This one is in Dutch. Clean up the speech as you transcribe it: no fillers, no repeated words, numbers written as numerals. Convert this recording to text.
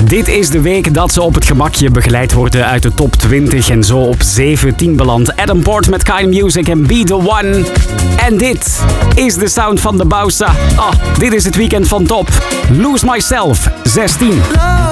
Dit is de week dat ze op het gemakje begeleid worden uit de top 20 en zo op 17 beland. Adam Port met Kind Music en Be The One. En dit is de sound van de Bausa. Dit is het weekend van top. Lose Myself, 16.